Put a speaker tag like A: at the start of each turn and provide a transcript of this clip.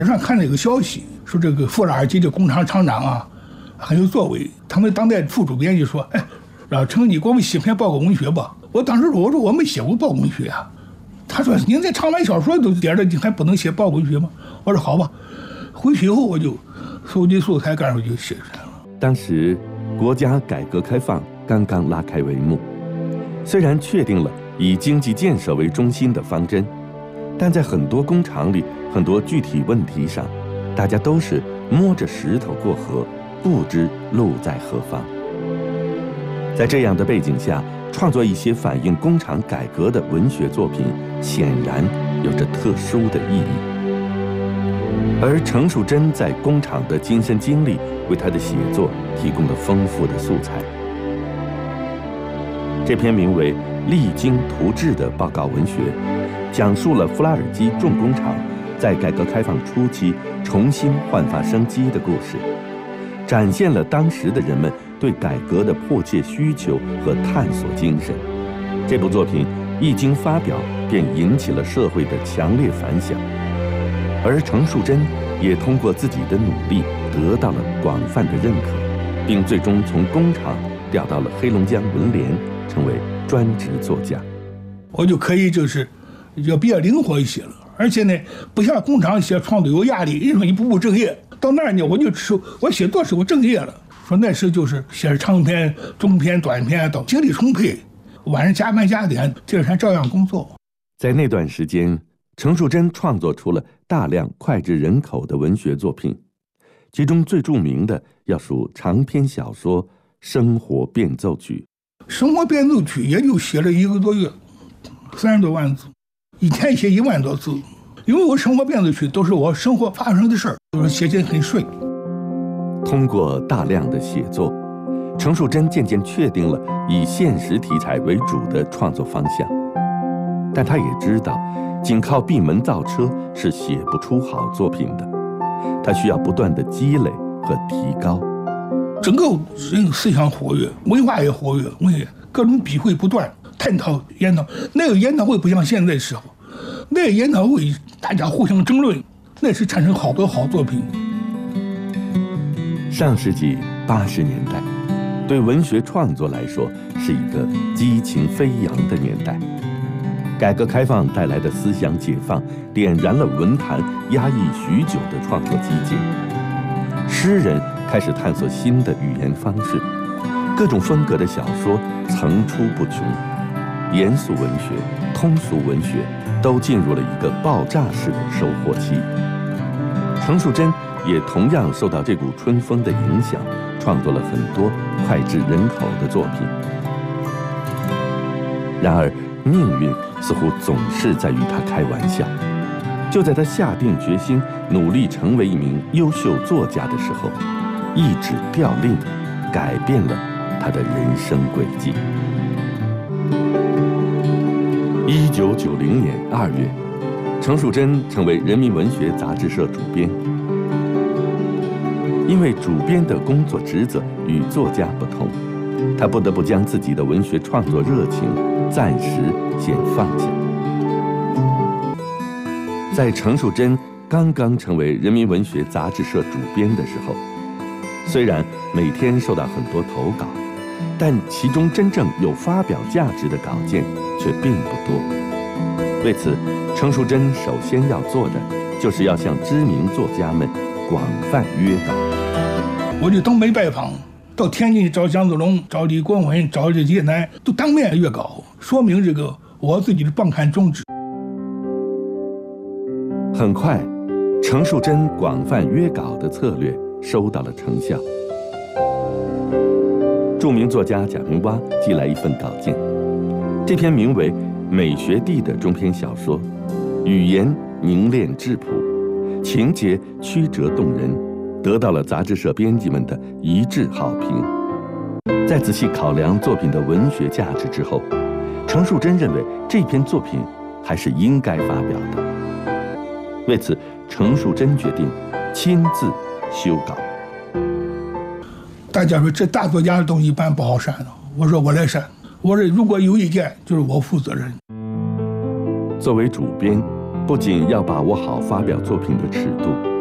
A: 上看了一个消息，说这个富拉尔基的工厂厂长啊很有作为，他们当代副主编就说：“哎，老陈，你给我们写篇报告文学吧。”我当时我说我没写过报告文学啊。他说：“您在长篇小说都点了，你还不能写报告文学吗？”我说：“好吧。”回去以后我就收集素材，干什么就写出来了。
B: 当时国家改革开放刚刚拉开帷幕，虽然确定了以经济建设为中心的方针，但在很多工厂里，很多具体问题上，大家都是摸着石头过河，不知路在何方。在这样的背景下，创作一些反映工厂改革的文学作品，显然有着特殊的意义。而程树珍在工厂的亲身经历，为他的写作提供了丰富的素材。这篇名为《励精图治》的报告文学，讲述了弗拉尔基重工厂在改革开放初期重新焕发生机的故事，展现了当时的人们对改革的迫切需求和探索精神。这部作品一经发表，便引起了社会的强烈反响，而程树珍也通过自己的努力得到了广泛的认可，并最终从工厂调到了黑龙江文联，成为专职作家。
A: 我就可以要比较灵活一些了，而且呢，不像工厂写创作有压力，人说你不务正业。到那儿呢，我写作是我正业了。说那时就是写长篇、中篇、短篇都精力充沛，晚上加班加点，第二天照样工作。
B: 在那段时间，程树珍创作出了大量脍炙人口的文学作品，其中最著名的要数长篇小说《生活变奏曲》。
A: 生活变奏曲也就写了1个多月，30多万字，一天写1万多字。因为我生活变奏曲都是我生活发生的事儿，就是写起来很顺。
B: 通过大量的写作，程树珍渐渐确定了以现实题材为主的创作方向，但他也知道，仅靠闭门造车是写不出好作品的，他需要不断的积累和提高。
A: 整个人思想活跃，文化也活跃，各种笔会不断，探讨研讨。那个研讨会不像现在时候，那个研讨会大家互相争论，那是产生好多好作品。
B: 上世纪80年代，对文学创作来说是一个激情飞扬的年代。改革开放带来的思想解放，点燃了文坛压抑许久的创作激进。诗人开始探索新的语言方式，各种风格的小说层出不穷，严肃文学、通俗文学都进入了一个爆炸式的收获期。程树珍也同样受到这股春风的影响，创作了很多脍炙人口的作品。然而，命运似乎总是在与他开玩笑。就在他下定决心努力成为一名优秀作家的时候，一纸调令改变了他的人生轨迹。1990年2月，程树珍成为人民文学杂志社主编。因为主编的工作职责与作家不同，他不得不将自己的文学创作热情暂时先放下。在程树珍刚刚成为人民文学杂志社主编的时候，虽然每天收到很多投稿，但其中真正有发表价值的稿件却并不多。为此，程树珍首先要做的就是要向知名作家们广泛约稿。
A: 我就东北拜访，到天津找蒋子龙、找李国文、找这些人，都当面约稿，说明这个我自己的报刊宗旨。
B: 很快，程树珍广泛约稿的策略收到了成效。著名作家贾平凹寄来一份稿件，这篇名为《美学地》的中篇小说，语言凝练质朴，情节曲折动人，得到了杂志社编辑们的一致好评。在仔细考量作品的文学价值之后，程树珍认为这篇作品还是应该发表的。为此，程树珍决定亲自修稿。
A: 大家说这大作家的东西一般不好删了，我说我来删。我说如果有意见，就是我负责任。
B: 作为主编， 不仅要把握好发表作品的尺度，